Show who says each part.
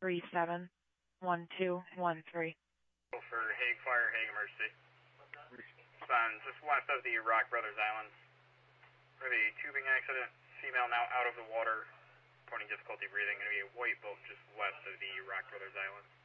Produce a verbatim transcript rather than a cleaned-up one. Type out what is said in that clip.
Speaker 1: three seven one two one three.
Speaker 2: For Hague Fire, Hague Emergency. Sun, just west of the Rock Brothers Islands. We have a tubing accident. Female now out of the water. Reporting difficulty breathing. Going to be a white boat just west of the Rock Brothers Islands.